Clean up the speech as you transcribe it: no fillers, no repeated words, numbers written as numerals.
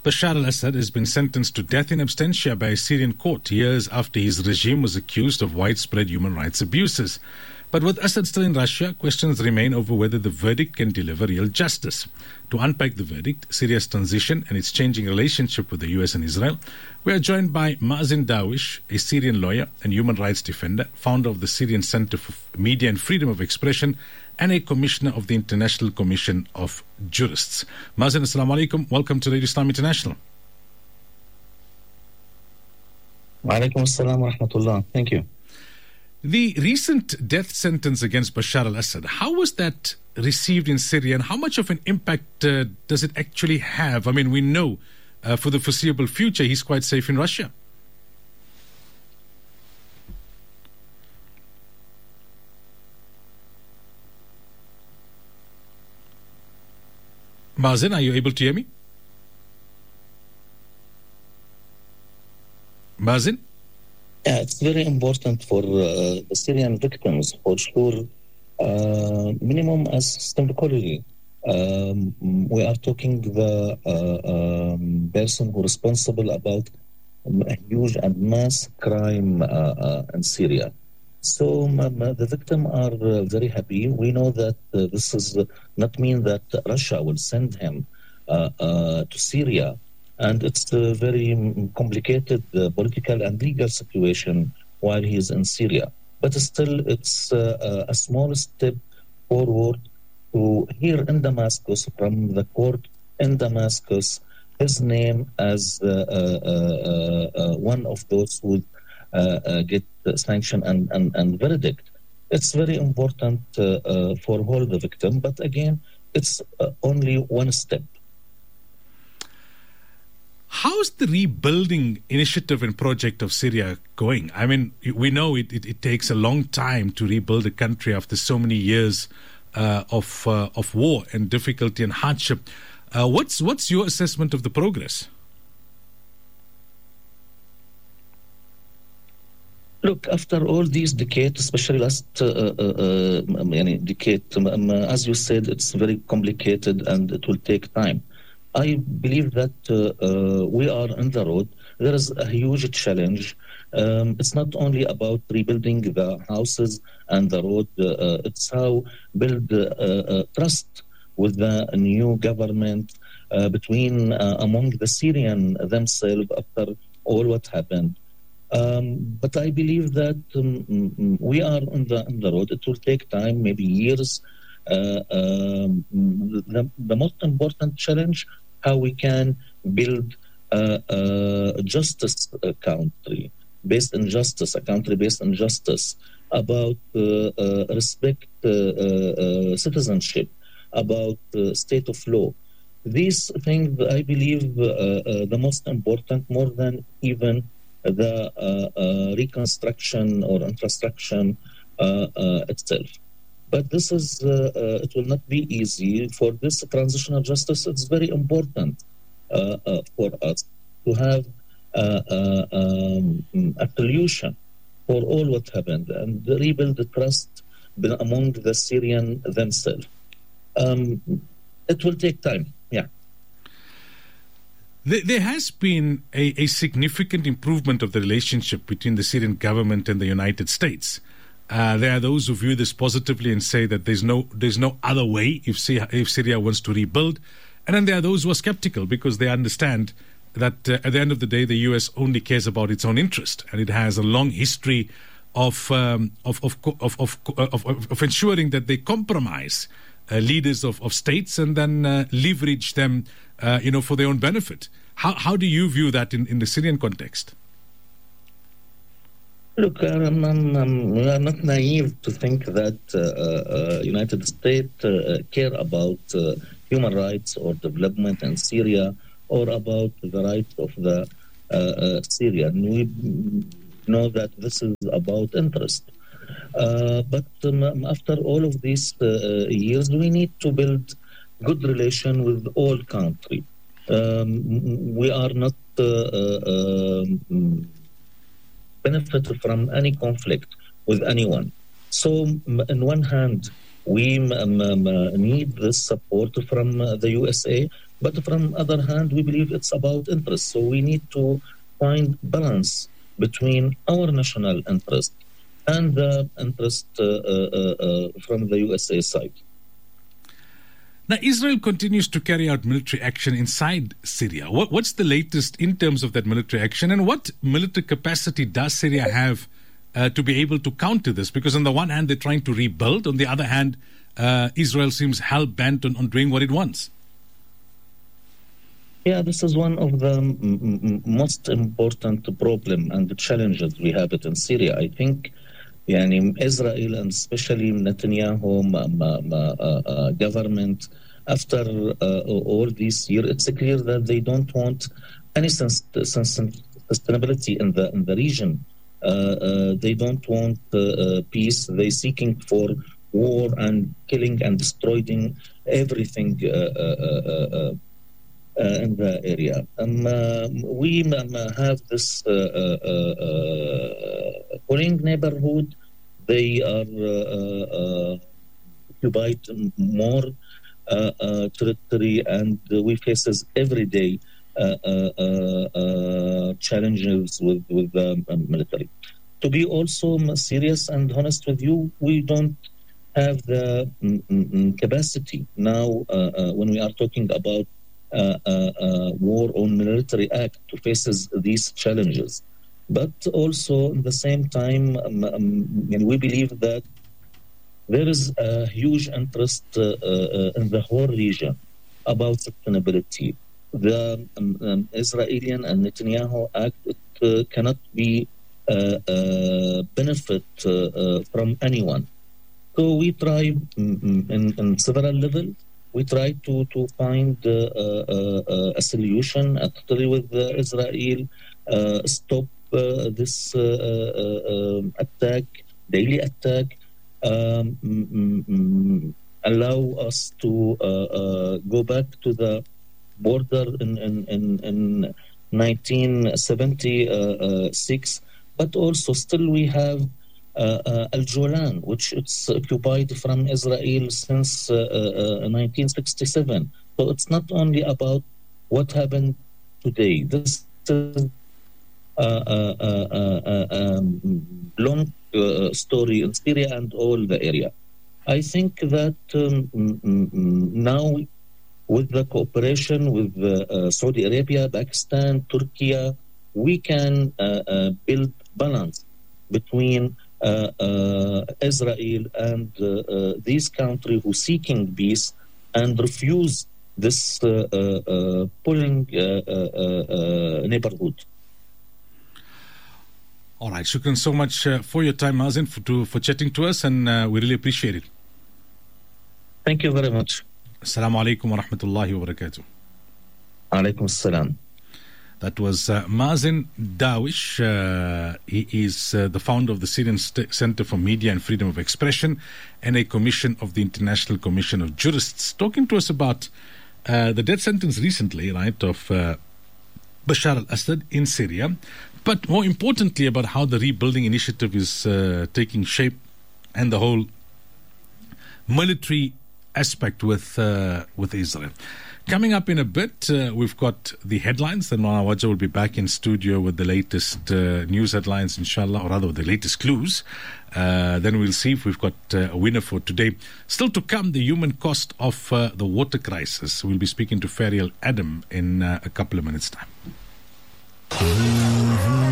Bashar al-Assad has been sentenced to death in absentia by a Syrian court years after his regime was accused of widespread human rights abuses. But with Assad still in Russia, questions remain over whether the verdict can deliver real justice. To unpack the verdict, Syria's transition and its changing relationship with the US and Israel, we are joined by Mazen Darwish, a Syrian lawyer and human rights defender, founder of the Syrian Center for Media and Freedom of Expression, and a commissioner of the International Commission of Jurists. Mazen, assalamu alaikum. Welcome to Radio Islam International. Wa alaikum assalam wa rahmatullah. Thank you. The recent death sentence against Bashar al-Assad, how was that received in Syria and how much of an impact does it actually have? I mean, we know for the foreseeable future he's quite safe in Russia. Mazen, are you able to hear me? Mazen? Yeah, it's very important for the Syrian victims, for sure. Minimum as symbology. We are talking the person who is responsible about a huge and mass crime in Syria. So the victims are very happy. We know that this does not mean that Russia will send him to Syria. And it's a very complicated political and legal situation while he is in Syria. But still, it's a small step forward to hear in Damascus, from the court in Damascus, his name as one of those who get sanction and verdict. It's very important for all the victim, but again, it's only one step. How's the rebuilding initiative and project of Syria going? I mean, we know it takes a long time to rebuild a country after so many years of war and difficulty and hardship. What's your assessment of the progress? Look, after all these decades, especially last decade, as you said, it's very complicated and it will take time. I believe that we are on the road. There is a huge challenge. It's not only about rebuilding the houses and the road. It's how build trust with the new government between among the Syrian themselves after all what happened. But I believe that we are on the road. It will take time, maybe years. The most important challenge, how we can build a justice country based on justice, a country based on justice, about respect citizenship, about state of law. These things, I believe, the most important, more than even the reconstruction or infrastructure itself. But this is, it will not be easy. For this transitional justice, it's very important for us to have a solution for all what happened and rebuild the trust among the Syrian themselves. It will take time, yeah. There has been a significant improvement of the relationship between the Syrian government and the United States. There are those who view this positively and say that there's no other way if Syria wants to rebuild. And then there are those who are skeptical because they understand that at the end of the day, the U.S. only cares about its own interest, and it has a long history of ensuring that they compromise leaders of states and then leverage them, for their own benefit. How do you view that in the Syrian context? Look, we are not naive to think that United States care about human rights or development in Syria or about the rights of the Syrian. We know that this is about interest. But after all of these years, we need to build good relation with all countries. We are not benefit from any conflict with anyone. So, on one hand, we need this support from the USA, But from other hand, we believe it's about interest. So we need to find balance between our national interest and the interest from the USA side. Now, Israel continues to carry out military action inside Syria. What's the latest in terms of that military action, and what military capacity does Syria have to be able to counter this? Because on the one hand, they're trying to rebuild. On the other hand, Israel seems hell-bent on doing what it wants. Yeah, this is one of the most important problem and the challenges we have it in Syria. I think Israel and especially Netanyahu government, after all these years, it's clear that they don't want any sustainability in the region. They don't want peace. They're seeking for war and killing and destroying everything in the area. We have this foreign neighborhood. They are occupied more territory, and we faces every day challenges with the military. To be also serious and honest with you, we don't have the capacity now when we are talking about war on military act to face these challenges. But also at the same time, we believe that there is a huge interest in the whole region about sustainability. The Israeli and Netanyahu act cannot be benefit from anyone. So we try in several levels. We try to find a solution actually with Israel, stop this attack, daily attack, allow us to go back to the border in 1976, but also still we have Al Julan, which it's occupied from Israel since 1967. So it's not only about what happened today. This is a long story in Syria and all the area. I think that now with the cooperation with Saudi Arabia, Pakistan, Turkey, we can build balance between Israel and these countries who seeking peace and refuse this pulling neighborhood. All right, shukran so much for your time, Mazen, for chatting to us, and we really appreciate it. Thank you very much. Assalamu alaikum wa rahmatullahi wa barakatuh. Alaikum assalam. That was Mazen Darwish. He is the founder of the Syrian Center for Media and Freedom of Expression and a commission of the International Commission of Jurists, talking to us about the death sentence recently, right, of Bashar al-Assad in Syria, but more importantly about how the rebuilding initiative is taking shape and the whole military aspect with Israel. Coming up in a bit, we've got the headlines. Then Mawlana Wajah will be back in studio with the latest news headlines, inshallah, or rather with the latest clues. Then we'll see if we've got a winner for today. Still to come, the human cost of the water crisis. We'll be speaking to Fariel Adam in a couple of minutes' time.